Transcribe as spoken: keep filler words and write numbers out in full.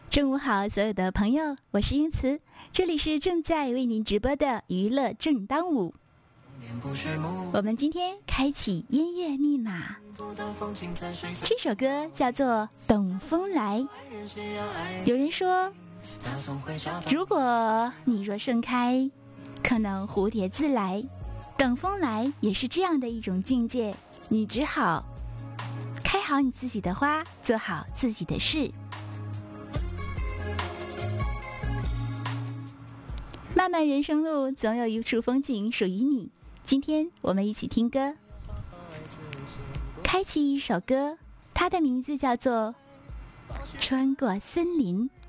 中午好，所有的朋友，我是英慈，这里是正在为您直播的娱乐正当午。我们今天开启音乐密码，这首歌叫做《等风来》。有人说，如果你若盛开，可能蝴蝶自来。等风来也是这样的一种境界，你只好开好你自己的花，做好自己的事。漫漫人生路，总有一处风景属于你。今天我们一起听歌，开启一首歌，它的名字叫做《穿过森林》。